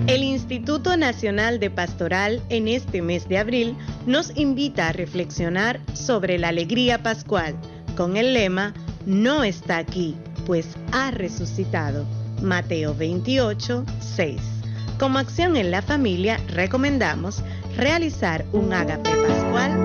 El Instituto Nacional de Pastoral en este mes de abril nos invita a reflexionar sobre la alegría pascual con el lema "No está aquí, pues ha resucitado". Mateo 28, 6. Como acción en la familia recomendamos realizar un ágape pascual